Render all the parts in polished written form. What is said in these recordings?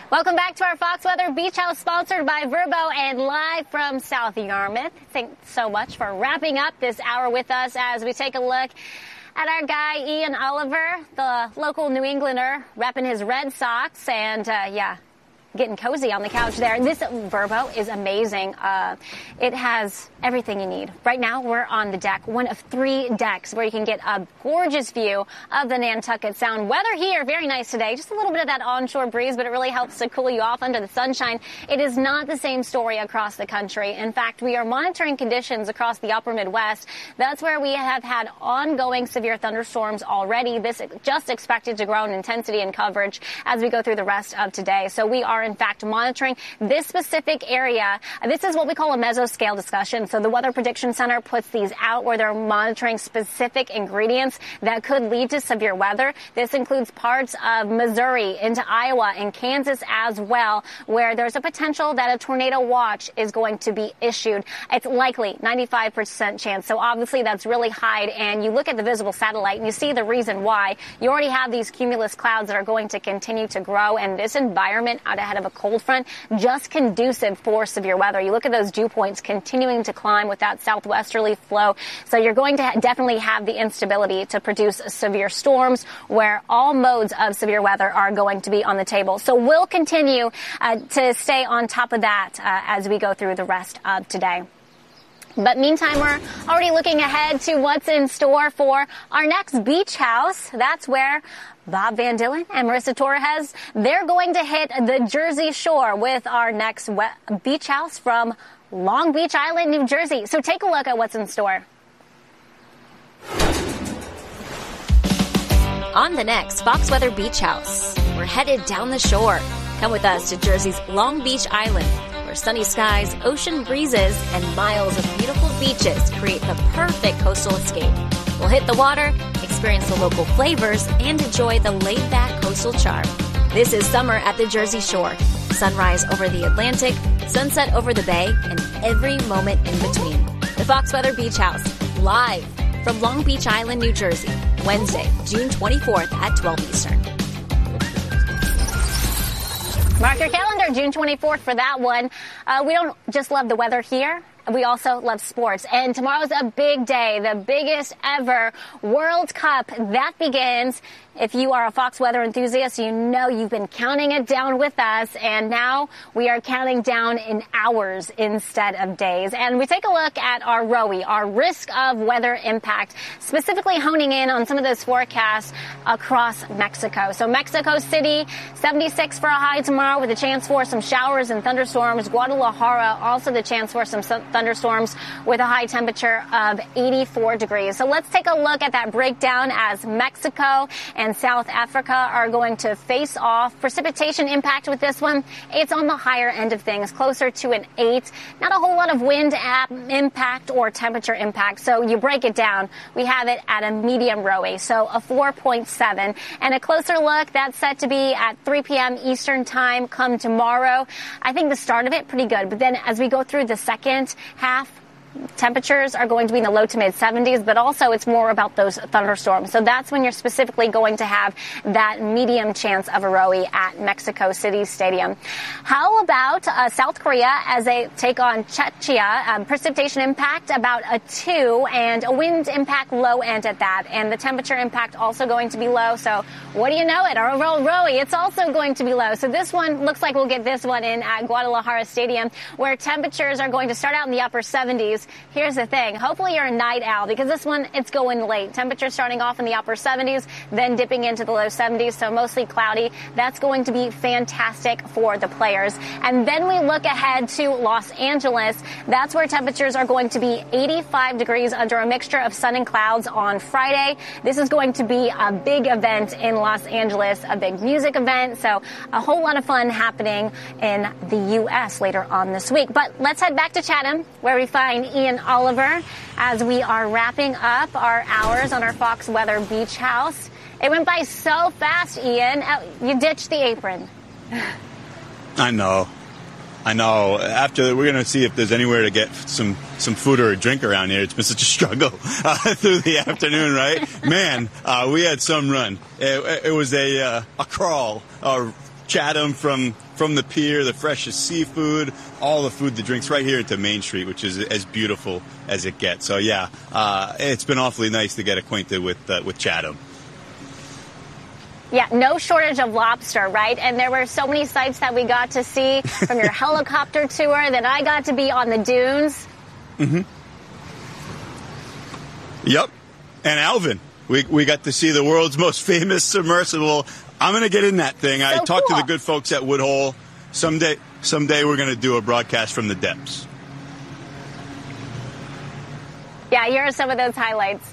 Welcome back to our Fox Weather Beach House, sponsored by Vrbo and live from South Yarmouth. Thanks so much for wrapping up this hour with us as we take a look at our guy Ian Oliver, the local New Englander, repping his Red Sox, and getting cozy on the couch there. This Vrbo is amazing. It has everything you need. Right now, we're on the deck, one of 3 decks where you can get a gorgeous view of the Nantucket Sound. Weather here, very nice today. Just a little bit of that onshore breeze, but it really helps to cool you off under the sunshine. It is not the same story across the country. In fact, we are monitoring conditions across the upper Midwest. That's where we have had ongoing severe thunderstorms already. This is just expected to grow in intensity and coverage as we go through the rest of today. So we are in fact monitoring this specific area. This is what we call a mesoscale discussion. So the Weather Prediction Center puts these out where they're monitoring specific ingredients that could lead to severe weather. This includes parts of Missouri into Iowa and Kansas as well, where there's a potential that a tornado watch is going to be issued. It's likely 95% chance. So obviously that's really high, and you look at the visible satellite and you see the reason why. You already have these cumulus clouds that are going to continue to grow, and this environment out ahead of a cold front just conducive for severe weather. You look at those dew points continuing to climb with that southwesterly flow. So you're going to definitely have the instability to produce severe storms where all modes of severe weather are going to be on the table. So we'll continue to stay on top of that as we go through the rest of today. But meantime, we're already looking ahead to what's in store for our next beach house. That's where Bob Van Dillen and Marissa Torres, they're going to hit the Jersey Shore with our next beach house from Long Beach Island, New Jersey. So take a look at what's in store. On the next Fox Weather Beach House, we're headed down the shore. Come with us to Jersey's Long Beach Island, where sunny skies, ocean breezes, and miles of beautiful beaches create the perfect coastal escape. We'll hit the water, experience the local flavors, and enjoy the laid-back coastal charm. This is summer at the Jersey Shore. Sunrise over the Atlantic, sunset over the bay, and every moment in between. The Fox Weather Beach House, live from Long Beach Island, New Jersey, Wednesday, June 24th at 12 Eastern. Mark your calendar, June 24th for that one. We don't just love the weather here. We also love sports. And tomorrow's a big day, the biggest ever World Cup. That begins. If you are a Fox Weather enthusiast, you know you've been counting it down with us. And now we are counting down in hours instead of days. And we take a look at our ROE, our risk of weather impact, specifically honing in on some of those forecasts across Mexico. So Mexico City, 76 for a high tomorrow with a chance for some showers and thunderstorms. Guadalajara, also the chance for some thunderstorms with a high temperature of 84 degrees. So let's take a look at that breakdown as Mexico and South Africa are going to face off. Precipitation impact with this one, it's on the higher end of things, closer to an 8. Not a whole lot of wind impact or temperature impact. So you break it down, we have it at a medium ROE, so a 4.7. And a closer look, that's set to be at 3 p.m. Eastern time come tomorrow. I think the start of it pretty good, but then as we go through the second half, temperatures are going to be in the low to mid 70s, but also it's more about those thunderstorms. So that's when you're specifically going to have that medium chance of a ROE at Mexico City Stadium. How about South Korea as they take on Czechia? Precipitation impact about a 2 and a wind impact low end at that. And the temperature impact also going to be low. So what do you know it? Our overall ROE, it's also going to be low. So this one looks like we'll get this one in at Guadalajara Stadium, where temperatures are going to start out in the upper 70s. Here's the thing. Hopefully you're a night owl because this one, it's going late. Temperature starting off in the upper 70s, then dipping into the low 70s, so mostly cloudy. That's going to be fantastic for the players. And then we look ahead to Los Angeles. That's where temperatures are going to be 85 degrees under a mixture of sun and clouds on Friday. This is going to be a big event in Los Angeles, a big music event. So a whole lot of fun happening in the U.S. later on this week. But let's head back to Chatham, where we find Ian Oliver as we are wrapping up our hours on our Fox Weather Beach House. It went by so fast, Ian. You ditched the apron. I know. After, we're going to see if there's anywhere to get some food or a drink around here. It's been such a struggle through the afternoon, right? Man, we had some run. It was a crawl. Chatham from from the pier, the freshest seafood, all the food, the drinks right here to Main Street, which is as beautiful as it gets. So yeah, it's been awfully nice to get acquainted with Chatham. Yeah, no shortage of lobster, right? And there were so many sights that we got to see from your helicopter tour that I got to be on the dunes. Mm-hmm. Yep. And Alvin, we got to see the world's most famous submersible. I'm going to get in that thing. I talked to the good folks at Woodhull. Someday we're going to do a broadcast from the depths. Yeah, here are some of those highlights.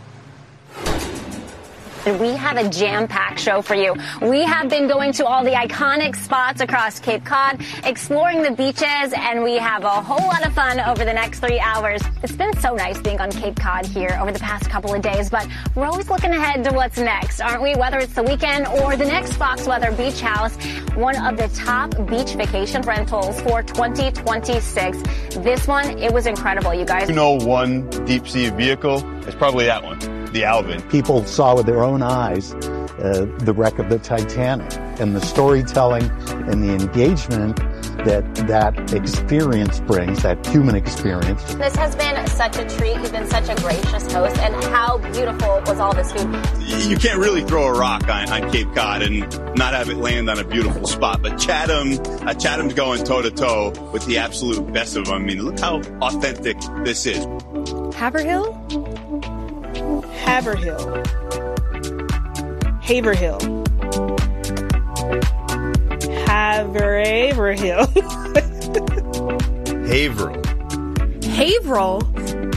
And we have a jam-packed show for you. We have been going to all the iconic spots across Cape Cod, exploring the beaches, and we have a whole lot of fun over the next 3 hours. It's been so nice being on Cape Cod here over the past couple of days, but we're always looking ahead to what's next, aren't we? Whether it's the weekend or the next Fox Weather Beach House, one of the top beach vacation rentals for 2026. This one, it was incredible, you guys. You know, one deep sea vehicle, it's probably that one. The Alvin. People saw with their own eyes the wreck of the Titanic, and the storytelling and the engagement that experience brings, that human experience. This has been such a treat. You've been such a gracious host, and how beautiful was all this food? You can't really throw a rock on Cape Cod and not have it land on a beautiful spot, but Chatham's going toe-to-toe with the absolute best of them. I mean, look how authentic this is. Haverhill? Haverhill. Haverhill. Haverhill. Haverhill.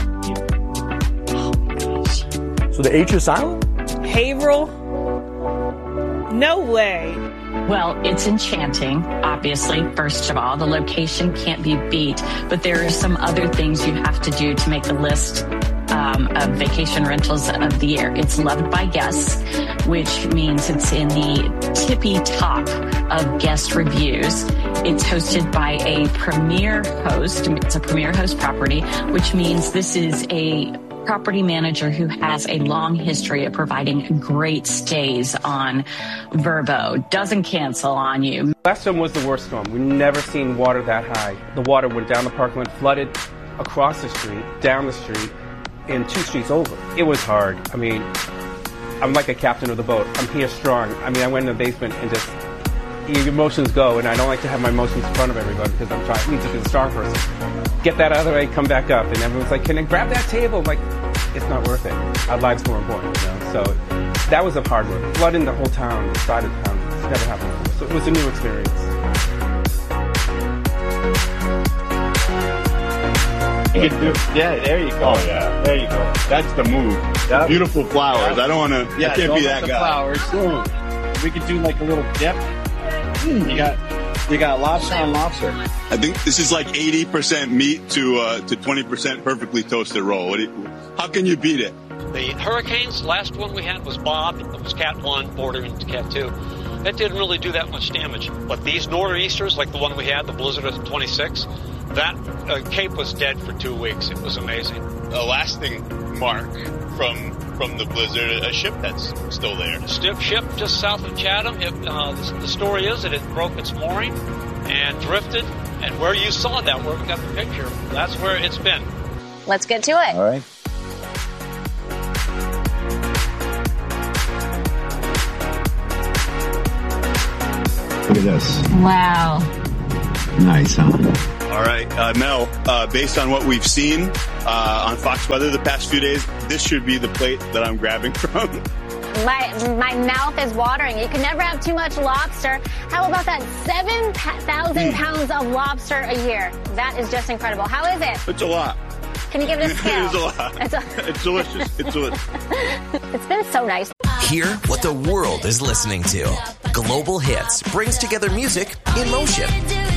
Oh my gosh. So the H is silent? Haverhill? No way. Well, it's enchanting, obviously. First of all, the location can't be beat, but there are some other things you have to do to make the list of vacation rentals of the year. It's loved by guests, which means it's in the tippy top of guest reviews. It's hosted by a premier host. It's a premier host property, which means this is a property manager who has a long history of providing great stays on Vrbo, doesn't cancel on you. Last storm was the worst storm. We've never seen water that high. The water went down the parking lot, flooded across the street, down the street, and 2 streets over. It was hard. I mean, I'm like a captain of the boat. I'm here strong. I mean, I went in the basement and just, your emotions go, and I don't like to have my emotions in front of everybody because I'm trying, me to be the strong person. Get that out of the way, come back up, and everyone's like, can I grab that table? I'm like, it's not worth it. Our life's more important, you know? So that was a hard one. Flooding the whole town, the side of the town, it's never happened before. So it was a new experience. Yeah, there you go. Oh, yeah. There you go. That's the move. Yep. Beautiful flowers. Yep. I don't want to, I can't be that guy. Flowers. We could do like a little dip. You got lobster on lobster. I think this is like 80% meat to 20% perfectly toasted roll. How can you beat it? The hurricanes, last one we had was Bob. It was Cat 1 bordering to Cat 2. That didn't really do that much damage. But these nor'easters, like the one we had, the blizzard of 26, that Cape was dead for 2 weeks. It was amazing. A lasting mark from the blizzard, a ship that's still there. A stiff ship just south of Chatham. The story is that it broke its mooring and drifted. And where you saw that, where we got the picture, that's where it's been. Let's get to it. All right. Look at this. Wow. Nice, huh? All right, Mel, based on what we've seen on Fox Weather the past few days, this should be the plate that I'm grabbing from. My mouth is watering. You can never have too much lobster. How about that 7,000 pounds of lobster a year? That is just incredible. How is it? It's a lot. Can you give it a scale? It's a lot. It's delicious. It's delicious. It's been so nice. Hear what the world is listening to. Global Hits brings together music in motion.